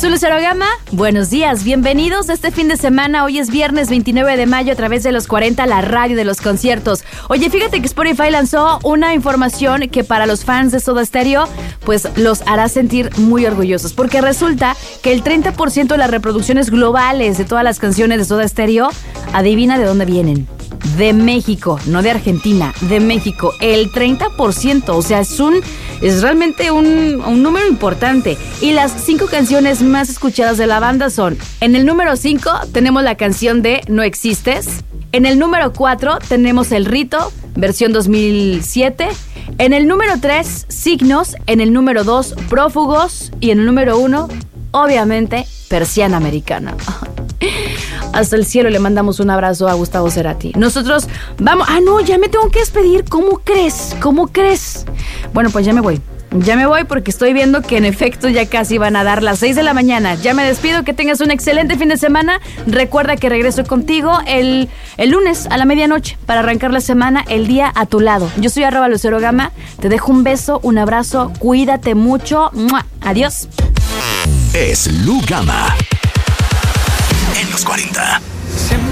Soy Lucero Gama, buenos días, bienvenidos a este fin de semana. Hoy es viernes 29 de mayo a través de los 40, la radio de los conciertos. Oye, fíjate que Spotify lanzó una información que para los fans de Soda Stereo, pues los hará sentir muy orgullosos, porque resulta que el 30% de las reproducciones globales de todas las canciones de Soda Stereo, adivina de dónde vienen. De México, no de Argentina, de México. El 30%, o sea, es realmente un número importante. Y las 5 canciones más escuchadas de la banda son: en el número 5 tenemos la canción de No Existes. En el número 4 tenemos El Rito, versión 2007. En el número 3, Signos. En el número 2, Prófugos. Y en el número 1, obviamente, Persiana Americana. Hasta el cielo le mandamos un abrazo a Gustavo Cerati. Nosotros vamos... no, ya me tengo que despedir. ¿Cómo crees? Bueno, pues ya me voy porque estoy viendo que en efecto ya casi van a dar las 6 de la mañana. Ya me despido, que tengas un excelente fin de semana. Recuerda que regreso contigo el lunes a la medianoche para arrancar la semana, el día a tu lado. Yo soy @LuceroGama. Te dejo un beso, un abrazo. Cuídate mucho. ¡Mua! Adiós. Es Lu Gama en los 40.